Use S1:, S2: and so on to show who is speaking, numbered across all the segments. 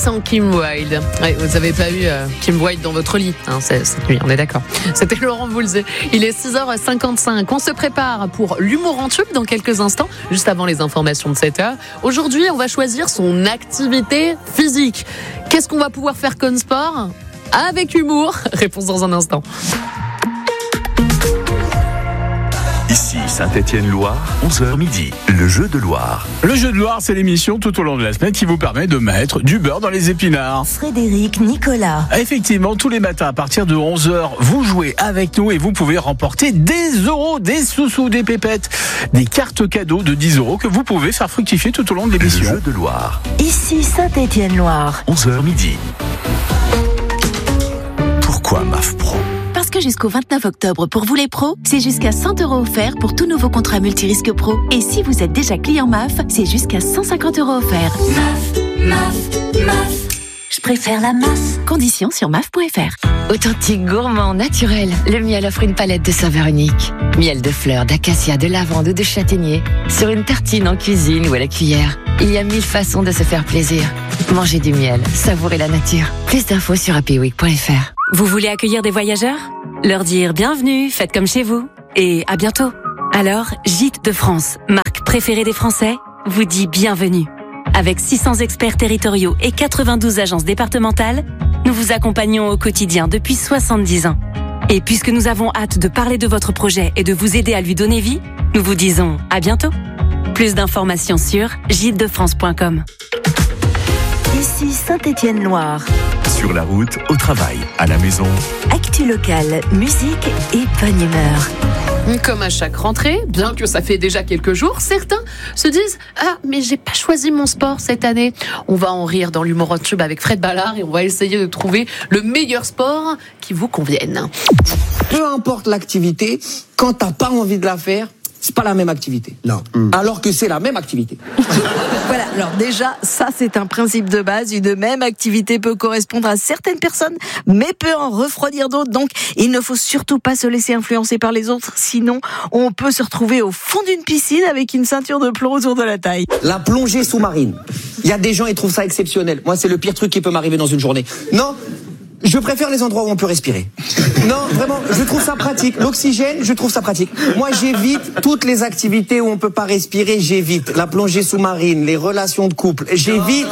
S1: sans Kim Wilde. Ouais, vous n'avez pas eu Kim Wilde dans votre lit cette nuit, on est d'accord. C'était Laurent Voulzé. Il est 6h55. On se prépare pour l'humour en tube dans quelques instants, juste avant les informations de 7h. Aujourd'hui, on va choisir son activité physique. Qu'est-ce qu'on va pouvoir faire comme sport ? Avec humour. Réponse dans un instant.
S2: Ici Saint-Étienne-Loire, 11h midi, le jeu de Loire.
S3: Le jeu de Loire, c'est l'émission tout au long de la semaine qui vous permet de mettre du beurre dans les épinards.
S4: Frédéric Nicolas.
S3: Effectivement, tous les matins à partir de 11h, vous jouez avec nous et vous pouvez remporter des euros, des sous-sous, des pépettes, des cartes cadeaux de 10 euros que vous pouvez faire fructifier tout au long de l'émission.
S2: Le jeu de Loire.
S4: Ici Saint-Étienne-Loire.
S2: 11h midi. Pourquoi MAF Pro ?
S5: Parce que jusqu'au 29 octobre, pour vous les pros, c'est jusqu'à 100 € offerts pour tout nouveau contrat multirisque pro. Et si vous êtes déjà client MAF, c'est jusqu'à 150 € offerts.
S4: MAF. Je préfère la MAF.
S5: Conditions sur maf.fr.
S6: Authentique, gourmand, naturel, le miel offre une palette de saveurs uniques. Miel de fleurs, d'acacia, de lavande ou de châtaignier. Sur une tartine en cuisine ou à la cuillère. Il y a 1000 façons de se faire plaisir. Mangez du miel, savourez la nature. Plus d'infos sur happyweek.fr.
S7: Vous voulez accueillir des voyageurs ? Leur dire bienvenue, faites comme chez vous. Et à bientôt. Alors, Gîtes de France, marque préférée des Français, vous dit bienvenue. Avec 600 experts territoriaux et 92 agences départementales, nous vous accompagnons au quotidien depuis 70 ans. Et puisque nous avons hâte de parler de votre projet et de vous aider à lui donner vie, nous vous disons à bientôt. Plus d'informations sur gîtesdefrance.com.
S4: Ici Saint-Étienne-Loire.
S2: Sur la route, au travail, à la maison.
S4: Actu locale, musique et bonne humeur.
S1: Comme à chaque rentrée, bien que ça fait déjà quelques jours, certains se disent « Ah, mais j'ai pas choisi mon sport cette année ». On va en rire dans l'humour en tube avec Fred Ballard et on va essayer de trouver le meilleur sport qui vous convienne.
S8: Peu importe l'activité, quand t'as pas envie de la faire, c'est pas la même activité. Non. Alors que c'est la même activité.
S9: Voilà, alors déjà, ça c'est un principe de base. Une même activité peut correspondre à certaines personnes, mais peut en refroidir d'autres. Donc, il ne faut surtout pas se laisser influencer par les autres. Sinon, on peut se retrouver au fond d'une piscine avec une ceinture de plomb autour de la taille.
S8: La plongée sous-marine. Il y a des gens, ils trouvent ça exceptionnel. Moi, c'est le pire truc qui peut m'arriver dans une journée. Non, je préfère les endroits où on peut respirer. Non, vraiment, je trouve ça pratique. L'oxygène, je trouve ça pratique. Moi, j'évite toutes les activités où on peut pas respirer, j'évite. La plongée sous-marine, les relations de couple, j'évite.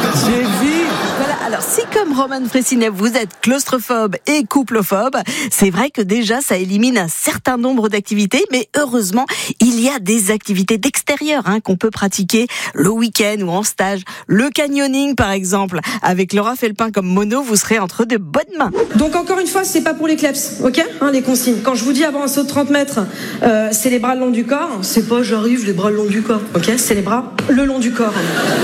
S9: Voilà, alors si comme Roman Fressinet, vous êtes claustrophobe et couplephobe, c'est vrai que déjà ça élimine un certain nombre d'activités, mais heureusement, il y a des activités d'extérieur qu'on peut pratiquer le week-end ou en stage. Le canyoning par exemple, avec Laura Felpin comme mono, vous serez entre de bonnes mains.
S10: Donc encore une fois, c'est pas pour les kleps, ok, les consignes. Quand je vous dis avant un saut de 30 mètres, c'est les bras le long du corps, c'est pas j'arrive les bras le long du corps, ok, c'est les bras le long du corps.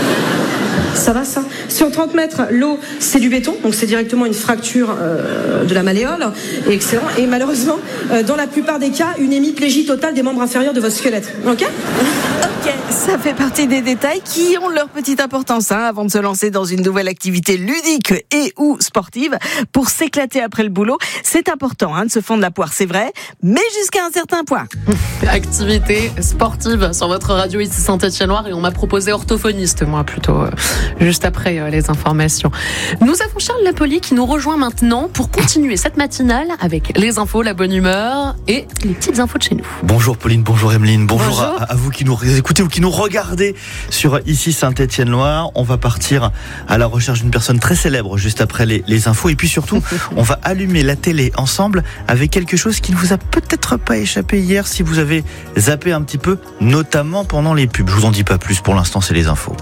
S10: Ça va ça ? Sur 30 mètres, l'eau, c'est du béton, donc c'est directement une fracture de la malléole, et excellent. Et malheureusement, dans la plupart des cas, une hémiplégie totale des membres inférieurs de votre squelette, ok ?
S9: Ok, ça fait partie des détails qui ont leur petite importance avant de se lancer dans une nouvelle activité ludique et ou sportive. Pour s'éclater après le boulot, c'est important de se fendre la poire, c'est vrai, mais jusqu'à un certain point.
S1: Activité sportive sur votre radio ici Saint-Étienne-Loire et on m'a proposé orthophoniste, moi plutôt, juste après les informations. Nous avons Charles Napoli qui nous rejoint maintenant pour continuer cette matinale avec les infos, la bonne humeur et les petites infos de chez nous.
S11: Bonjour Pauline, bonjour Emeline, bonjour.
S1: Bonjour.
S11: À vous qui nous écoutez ou qui nous regardez sur ici Saint-Étienne-Loire. On va partir à la recherche d'une personne très célèbre juste après les infos et puis surtout on va allumer la télé ensemble avec quelque chose qui ne vous a peut-être pas échappé hier si vous avez zappé un petit peu, notamment pendant les pubs. Je vous en dis pas plus pour l'instant, c'est les infos.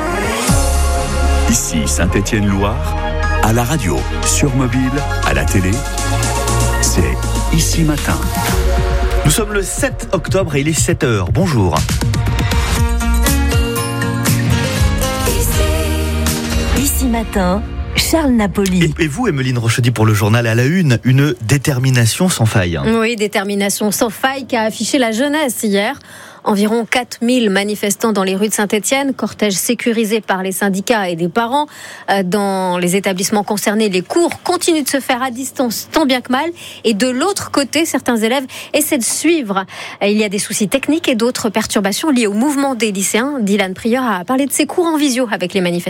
S2: Ici Saint-Étienne-Loire, à la radio, sur mobile, à la télé, c'est Ici Matin.
S11: Nous sommes le 7 octobre et il est 7h. Bonjour.
S4: Ici Matin, Charles Napoli.
S11: Et vous, Emeline Rochedy, pour le journal à la une détermination sans faille.
S12: Oui, détermination sans faille qu'a affiché la jeunesse hier. Environ 4000 manifestants dans les rues de Saint-Étienne, cortège sécurisé par les syndicats et des parents. Dans les établissements concernés, les cours continuent de se faire à distance, tant bien que mal. Et de l'autre côté, certains élèves essaient de suivre. Il y a des soucis techniques et d'autres perturbations liées au mouvement des lycéens. Dylan Prieur a parlé de ses cours en visio avec les manifestants.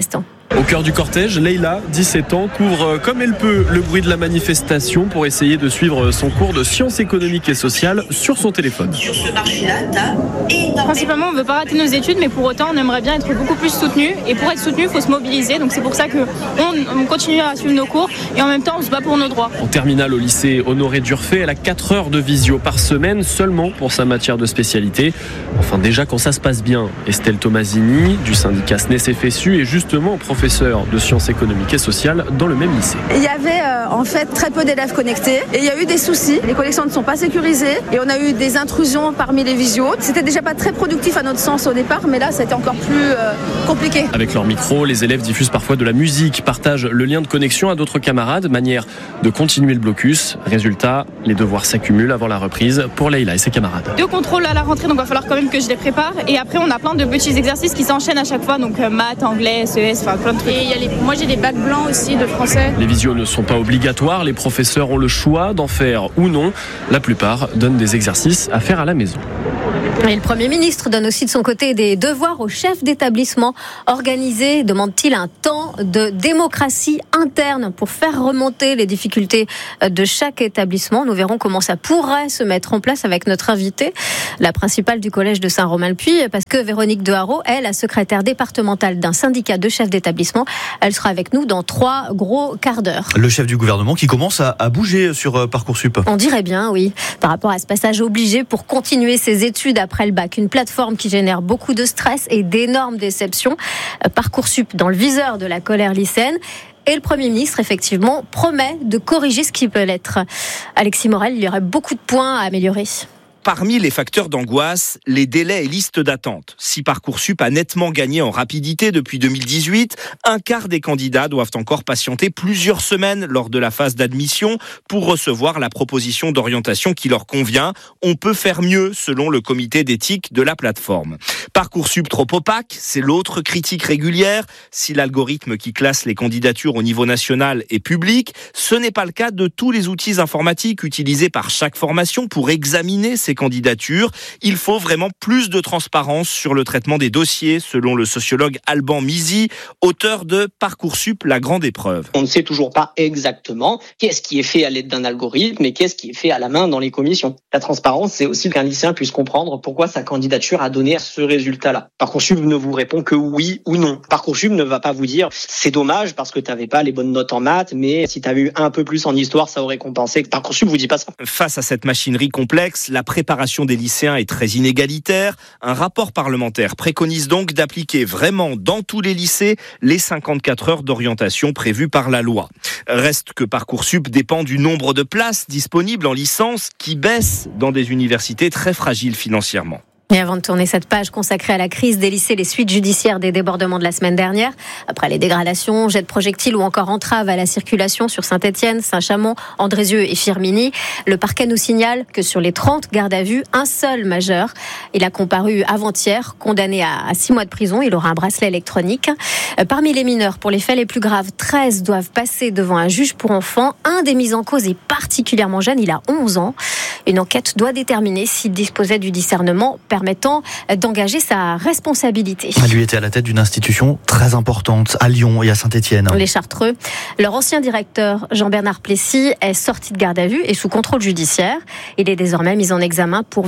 S13: Au cœur du cortège, Leïla, 17 ans, couvre comme elle peut le bruit de la manifestation pour essayer de suivre son cours de sciences économiques et sociales sur son téléphone.
S14: Sur ce marché-là, principalement, on ne veut pas rater nos études, mais pour autant, on aimerait bien être beaucoup plus soutenus. Et pour être soutenu, il faut se mobiliser. Donc c'est pour ça qu'on continue à suivre nos cours et en même temps, on se bat pour nos droits.
S13: En terminale au lycée Honoré Durfé, elle a 4 heures de visio par semaine seulement pour sa matière de spécialité. Enfin, déjà quand ça se passe bien, Estelle Tomasini, du syndicat SNES-FSU, est justement professeure de sciences économiques et sociales dans le même lycée.
S15: Il y avait en fait très peu d'élèves connectés et il y a eu des soucis. Les connexions ne sont pas sécurisées et on a eu des intrusions parmi les visios. C'était déjà pas très productif à notre sens au départ, mais là ça a été encore plus compliqué.
S13: Avec leur micro, les élèves diffusent parfois de la musique, partagent le lien de connexion à d'autres camarades, manière de continuer le blocus. Résultat, les devoirs s'accumulent avant la reprise pour Leïla et ses camarades.
S14: 2 contrôles à la rentrée, donc il va falloir quand même que je les prépare. Et après, on a plein de petits exercices qui s'enchaînent à chaque fois, donc maths, anglais, SES, enfin plein de trucs. Et moi j'ai des bacs blancs aussi de français.
S13: Les visios ne sont pas obligatoires, les professeurs ont le choix d'en faire ou non. La plupart donnent des exercices à faire à la maison.
S12: Et le Premier ministre donne aussi de son côté des devoirs aux chefs d'établissement. Organiser, demande-t-il, un temps de démocratie interne pour faire remonter les difficultés de chaque établissement. Nous verrons comment ça pourrait se mettre en place avec notre invitée, la principale du collège de Saint-Romain-le-Puy, parce que Véronique Deharrault est la secrétaire départementale d'un syndicat de chefs d'établissement. Elle sera avec nous dans 3 gros quarts d'heure.
S11: Le chef du gouvernement qui commence à bouger sur Parcoursup.
S12: On dirait bien, oui, par rapport à ce passage obligé pour continuer ses études après le bac. Une plateforme qui génère beaucoup de stress et d'énormes déceptions. Parcoursup dans le viseur de la colère lycéenne. Et le Premier ministre, effectivement, promet de corriger ce qui peut l'être. Alexis Morel, il y aurait beaucoup de points à améliorer.
S16: Parmi les facteurs d'angoisse, les délais et listes d'attente. Si Parcoursup a nettement gagné en rapidité depuis 2018, un quart des candidats doivent encore patienter plusieurs semaines lors de la phase d'admission pour recevoir la proposition d'orientation qui leur convient. On peut faire mieux, selon le comité d'éthique de la plateforme. Parcoursup trop opaque, c'est l'autre critique régulière. Si l'algorithme qui classe les candidatures au niveau national est public, ce n'est pas le cas de tous les outils informatiques utilisés par chaque formation pour examiner ces candidatures. Il faut vraiment plus de transparence sur le traitement des dossiers, selon le sociologue Alban Mizy, auteur de Parcoursup, la grande épreuve.
S17: On ne sait toujours pas exactement qu'est-ce qui est fait à l'aide d'un algorithme et qu'est-ce qui est fait à la main dans les commissions. La transparence, c'est aussi qu'un lycéen puisse comprendre pourquoi sa candidature a donné ce résultat-là. Parcoursup ne vous répond que oui ou non. Parcoursup ne va pas vous dire c'est dommage parce que tu n'avais pas les bonnes notes en maths, mais si tu avais eu un peu plus en histoire, ça aurait compensé. Parcoursup vous dit pas ça.
S16: Face à cette machinerie complexe, la préparation des lycéens est très inégalitaire. Un rapport parlementaire préconise donc d'appliquer vraiment dans tous les lycées les 54 heures d'orientation prévues par la loi. Reste que Parcoursup dépend du nombre de places disponibles en licence qui baisse dans des universités très fragiles financièrement.
S12: Et avant de tourner cette page consacrée à la crise des lycées, les suites judiciaires des débordements de la semaine dernière, après les dégradations, jets de projectiles ou encore entraves à la circulation sur Saint-Étienne, Saint-Chamond, Andrézieux et Firminy, le parquet nous signale que sur les 30 gardes à vue, un seul majeur. Il a comparu avant-hier, condamné à 6 mois de prison. Il aura un bracelet électronique. Parmi les mineurs, pour les faits les plus graves, 13 doivent passer devant un juge pour enfants. Un des mis en cause est particulièrement jeune, il a 11 ans. Une enquête doit déterminer s'il disposait du discernement permettant d'engager sa responsabilité.
S11: Elle lui était à la tête d'une institution très importante à Lyon et à Saint-Étienne.
S12: Les Chartreux. Leur ancien directeur, Jean-Bernard Plessis, est sorti de garde à vue et sous contrôle judiciaire. Il est désormais mis en examen pour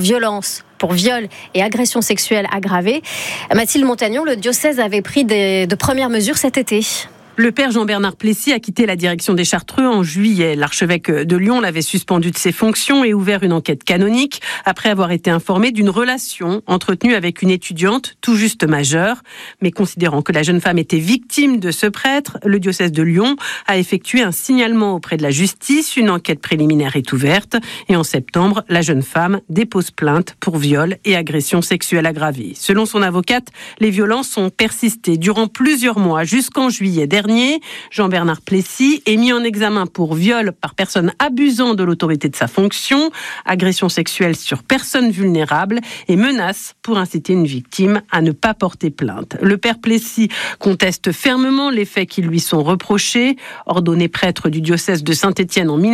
S12: viol et agression sexuelle aggravée. Mathilde Montagnon, le diocèse avait pris de premières mesures cet été.
S18: Le père Jean-Bernard Plessis a quitté la direction des Chartreux en juillet. L'archevêque de Lyon l'avait suspendu de ses fonctions et ouvert une enquête canonique après avoir été informé d'une relation entretenue avec une étudiante tout juste majeure. Mais considérant que la jeune femme était victime de ce prêtre, le diocèse de Lyon a effectué un signalement auprès de la justice. Une enquête préliminaire est ouverte et en septembre, la jeune femme dépose plainte pour viol et agression sexuelle aggravée. Selon son avocate, les violences ont persisté durant plusieurs mois jusqu'en juillet dernier. dernier. Jean-Bernard Plessis est mis en examen pour viol par personne abusant de l'autorité de sa fonction, agression sexuelle sur personne vulnérable et menace pour inciter une victime à ne pas porter plainte. Le père Plessis conteste fermement les faits qui lui sont reprochés. Ordonné prêtre du diocèse de Saint-Étienne en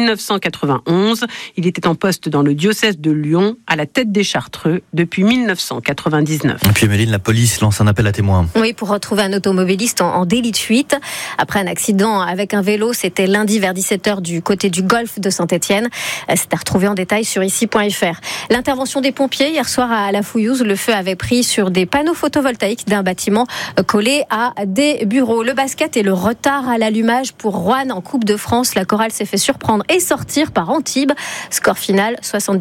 S18: 1991, il était en poste dans le diocèse de Lyon, à la tête des Chartreux, depuis 1999.
S11: Et puis Emeline, la police lance un appel à témoins.
S12: Oui, pour retrouver un automobiliste en délit de fuite. Après un accident avec un vélo, c'était lundi vers 17h du côté du golfe de Saint-Étienne. C'était retrouvé en détail sur ici.fr. L'intervention des pompiers hier soir à La Fouillouse, le feu avait pris sur des panneaux photovoltaïques d'un bâtiment collé à des bureaux. Le basket et le retard à l'allumage pour Roanne en Coupe de France. La chorale s'est fait surprendre et sortir par Antibes. Score final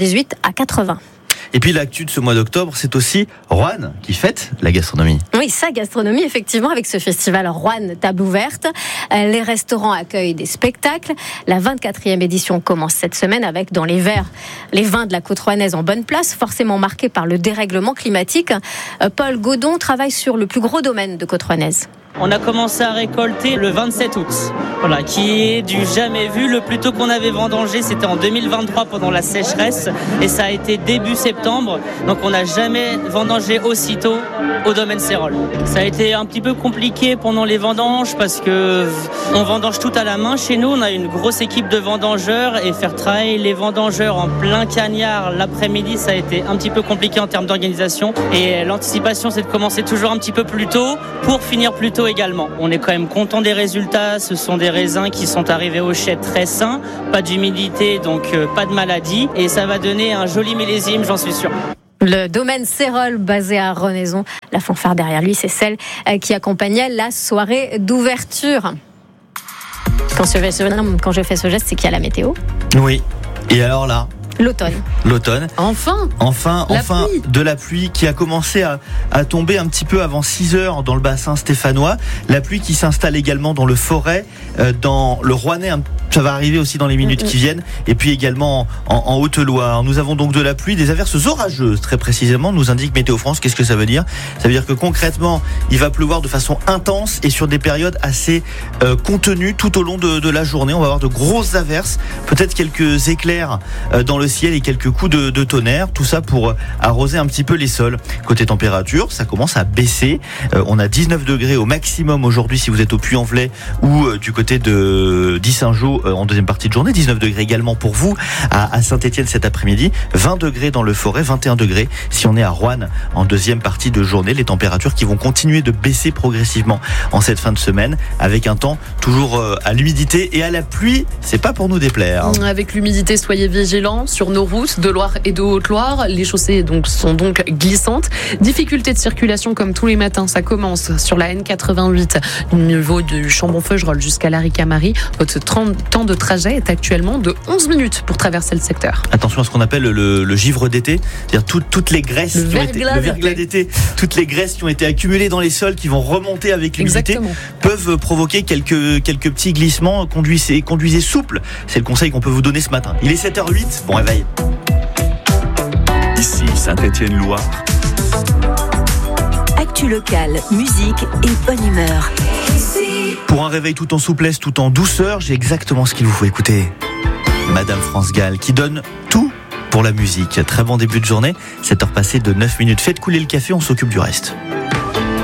S12: 78-80.
S11: Et puis l'actu de ce mois d'octobre, c'est aussi Roanne qui fête la gastronomie.
S12: Oui, sa gastronomie, effectivement, avec ce festival Roanne Table Ouverte. Les restaurants accueillent des spectacles. La 24e édition commence cette semaine avec, dans les verres, les vins de la côte rouennaise en bonne place, forcément marqués par le dérèglement climatique. Paul Godon travaille sur le plus gros domaine de côte rouennaise.
S19: On a commencé à récolter le 27 août, voilà, qui est du jamais vu. Le plus tôt qu'on avait vendangé, c'était en 2023 pendant la sécheresse, et ça a été début septembre. Donc on n'a jamais vendangé aussitôt au domaine Cérol. Ça a été un petit peu compliqué pendant les vendanges parce que on vendange tout à la main chez nous. On a une grosse équipe de vendangeurs et faire travailler les vendangeurs en plein cagnard l'après-midi, ça a été un petit peu compliqué en termes d'organisation. Et l'anticipation, c'est de commencer toujours un petit peu plus tôt pour finir plus tôt également. On est quand même content des résultats. Ce sont des raisins qui sont arrivés au chai très sains, pas d'humidité, donc pas de maladie, et ça va donner un joli millésime, j'en suis sûr.
S12: Le domaine Cérol, basé à Renaison. La fanfare derrière lui, c'est celle qui accompagnait la soirée d'ouverture. Quand je fais ce geste, c'est qu'il y a la météo.
S11: Oui. Et alors là, L'automne.
S1: Enfin
S11: de la pluie qui a commencé à tomber un petit peu avant 6h dans le bassin stéphanois. La pluie qui s'installe également dans le Forêt, dans le Rouennais. Ça va arriver aussi dans les minutes qui viennent. Et puis également en Haute-Loire. Nous avons donc de la pluie, des averses orageuses très précisément, nous indique Météo France. Qu'est-ce que ça veut dire ? Ça veut dire que concrètement, il va pleuvoir de façon intense et sur des périodes assez contenues tout au long de la journée. On va avoir de grosses averses, peut-être quelques éclairs dans le ciel et quelques coups de tonnerre, tout ça pour arroser un petit peu les sols. Côté température, ça commence à baisser. On a 19 degrés au maximum aujourd'hui si vous êtes au Puy-en-Velay ou du côté de d'Issingeaux en deuxième partie de journée. 19 degrés également pour vous à Saint-Étienne cet après-midi. 20 degrés dans le Forêt, 21 degrés si on est à Roanne en deuxième partie de journée. Les températures qui vont continuer de baisser progressivement en cette fin de semaine avec un temps toujours à l'humidité et à la pluie. C'est pas pour nous déplaire.
S1: Avec l'humidité, soyez vigilants sur nos routes de Loire et de Haute-Loire. Les chaussées sont donc glissantes. Difficulté de circulation comme tous les matins. Ça commence sur la N88 au niveau du Chambon-Feugerolles jusqu'à la Ricamarie. Votre temps de trajet est actuellement de 11 minutes pour traverser le secteur.
S11: Attention à ce qu'on appelle le givre d'été, c'est-à-dire toutes les graisses le verglas d'été, toutes les graisses qui ont été accumulées dans les sols, qui vont remonter avec l'humidité, peuvent provoquer quelques petits glissements. Conduisez souple, c'est le conseil qu'on peut vous donner ce matin. Il est 7h08, bon réveil.
S2: Ici Saint-Étienne-Loire.
S4: Actu locale, musique et bonne humeur.
S11: Pour un réveil tout en souplesse, tout en douceur, j'ai exactement ce qu'il vous faut écouter. Madame France Gall, qui donne tout pour la musique. Très bon début de journée, 7h passée de 9 minutes. Faites couler le café, on s'occupe du reste.